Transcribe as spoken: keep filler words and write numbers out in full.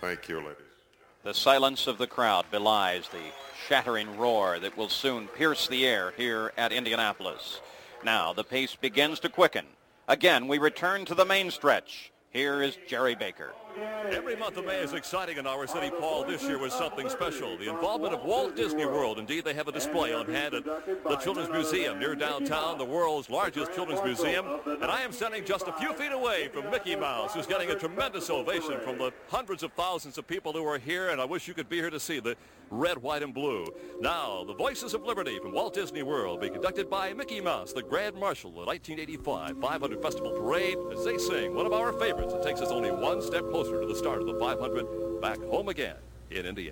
Thank you, ladies. The silence of the crowd belies the shattering roar that will soon pierce the air here at Indianapolis. Now the pace begins to quicken. Again, we return to the main stretch. Here is Jerry Baker. Every month of May is exciting in our city, Paul. This year was something special. The involvement of Walt Disney World. Indeed, they have a display on hand at the Children's Museum near downtown, the world's largest children's museum. And I am standing just a few feet away from Mickey Mouse, who's getting a tremendous ovation from the hundreds of thousands of people who are here. And I wish you could be here to see the red, white, and blue. Now, the Voices of Liberty from Walt Disney World be conducted by Mickey Mouse, the Grand Marshal of the nineteen eighty-five five hundred Festival Parade, as they sing one of our favorites. It takes us only one step closer to the start of the five hundred back home again in Indiana.